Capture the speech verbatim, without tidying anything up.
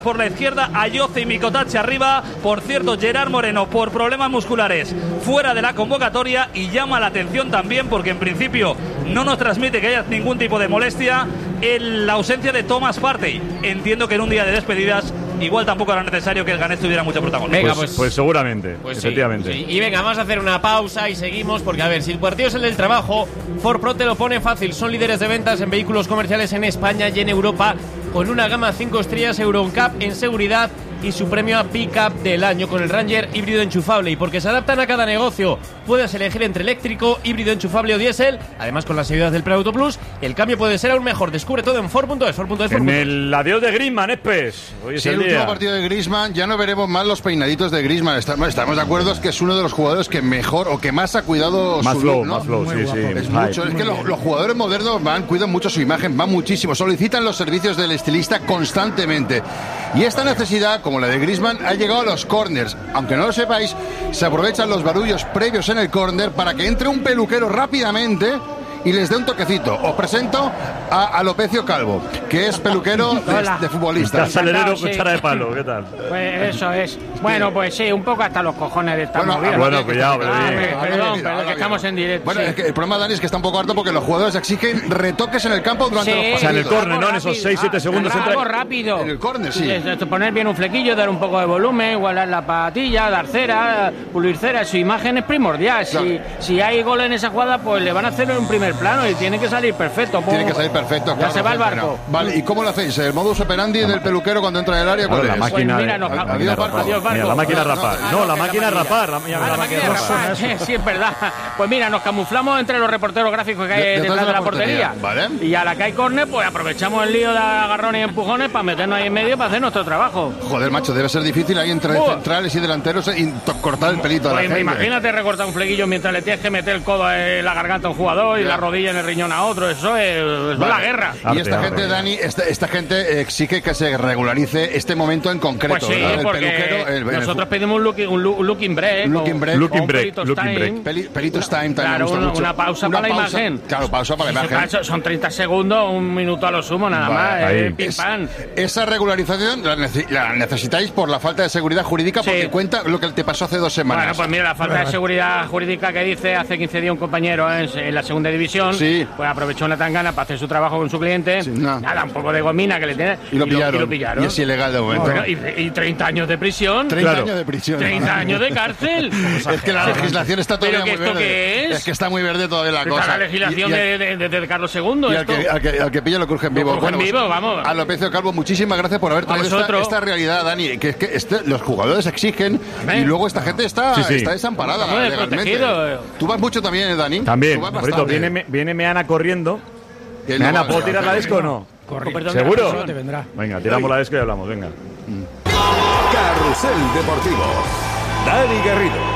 Por la izquierda, Ayoce y Micotache arriba. Por cierto, Gerard Moreno, por problemas musculares, fuera de la convocatoria. Y llama la atención también porque en principio no nos transmite que haya ningún tipo de molestia en la ausencia de Thomas Partey. Entiendo que en un día de despedidas igual tampoco era necesario que el ganés tuviera mucho protagonismo. Venga, pues, pues, pues seguramente, pues efectivamente. Sí, sí. Y venga, vamos a hacer una pausa y seguimos porque, a ver, si el partido es el del trabajo, Ford Pro te lo pone fácil. Son líderes de ventas en vehículos comerciales en España y en Europa, con una gama cinco estrellas Euro N C A P en seguridad y su premio a Pickup del año con el Ranger híbrido enchufable. Y porque se adaptan a cada negocio, puedes elegir entre eléctrico, híbrido enchufable o diésel. Además, con las ayudas del Preauto Plus, el cambio puede ser aún mejor. Descubre todo en Ford punto es. Ford punto es. En el adiós de Griezmann, Espes. Hoy es sí, el, el día. último partido de Griezmann, ya no veremos más los peinaditos de Griezmann. Estamos, estamos de acuerdo, es que es uno de los jugadores que mejor o que más ha cuidado más su flow, look, ¿no? más flow, sí, sí. Es mucho, es que los, los jugadores modernos van, cuidan mucho su imagen, van muchísimo, solicitan los servicios del estilista constantemente. Y esta necesidad, como la de Griezmann, ha llegado a los corners. Aunque no lo sepáis, se aprovechan los barullos previos en el córner para que entre un peluquero rápidamente y les dé un toquecito. Os presento a Alopecio Calvo, que es peluquero de, de futbolistas. Casalerero, sí. cuchara de palo, ¿qué tal? Pues eso es. Bueno, pues sí, un poco hasta los cojones de esta Bueno, movida. bueno, cuidado, Ah, pero bien. perdón, perdón, perdón, que estamos en directo. Bueno, sí. es que el problema, Dani, es que está un poco harto porque los jugadores exigen retoques en el campo durante Sí. los O partidos. sea, en el córner, Algo ¿no? En esos rápido. seis siete Ah, segundos algo entra... rápido. En el córner, sí. Es- es poner bien un flequillo, dar un poco de volumen, igualar la patilla, dar cera, pulir cera. Su imagen es primordial. Si, Claro. si hay gol en esa jugada, pues le van a hacer en un primer plano y tiene que salir perfecto. Tiene que salir perfecto. Ya claro, se va el perfecto. barco. Vale, ¿y cómo lo hacéis? ¿El modus operandi del peluquero cuando entra en el área? ¿Cuál Claro, la es? máquina, Pues mira, de- nos- la máquina adiós, de barco. rapar. Adiós, barco. Mira, la máquina de No, rapar. no, No, no, la que máquina de la rapar. La, la, Ah, la máquina de rapar, sí, sí, es verdad. Pues mira, nos camuflamos entre los reporteros gráficos que hay De- detrás detrás de la portería, portería. ¿vale? Y a la que hay córner, pues aprovechamos el lío de agarrones y empujones para meternos ahí en medio para hacer nuestro trabajo. Joder, macho, debe ser difícil ahí entre Buah. centrales y delanteros y to- cortar el pelito a la Pues gente. imagínate recortar un flequillo mientras le tienes que meter el codo en la garganta a un jugador y Ya. la rodilla en el riñón a otro. Eso es, es Vale. la guerra. Y Arte, esta arte. gente, Dani, esta, esta gente exige que se regularice este momento en concreto. Pues sí, ¿verdad? El porque peluquero, el- el- nosotros pedimos un looking, un, look- un looking break. Un looking con- break. con Looking un break, Peritos looking Time. break. Peli- Peritos Time también Claro, me gusta una, mucho. una pausa para la pausa- imagen. Claro, pausa para la Esa imagen. pausa Son treinta segundos, un minuto a lo sumo, nada Vale, más. ahí. eh, pim, Es- pam. esa regularización la, nece- la necesitáis por la falta de seguridad jurídica, porque Sí. cuenta lo que te pasó hace dos semanas. Bueno, pues mira, la falta de seguridad jurídica que dice hace quince días un compañero en, en la segunda división, Sí. pues aprovechó una tangana para hacer su trabajo con su cliente, Sí, no. nada, un poco de gomina que le tiene, y, lo pillaron. y lo pillaron. Y es ilegal de momento. Bueno, y, y treinta años de prisión. treinta Claro. años de prisión. treinta años de cárcel. Es que la legislación está todavía ¿Pero muy que esto verde. qué es? Es que está muy verde todavía la Esta cosa. es la legislación Y- y- de, de, de- de Carlos segundo. Y al esto. que, al, que, al que pilla lo cruje en vivo. cruje en pues, vivo, vamos. A Alopecio Calvo, muchísimas gracias por haber A traído esta, vosotros. esta realidad, Dani. Que es que este- los jugadores exigen Amén. y luego esta gente está, Sí, sí. está desamparada Estamos legalmente. desprotegidos. Tú vas mucho también, ¿eh, Dani? También, Tú vas bonito. bastante. Viene, viene Meana corriendo. Que no Meana, va- ¿puedo tirar la disco o no? Con perdón, ¿Seguro? Carlos, te vendrá. Venga, tiramos la disco y hablamos, venga. Carrusel Deportivo. Dani Garrido.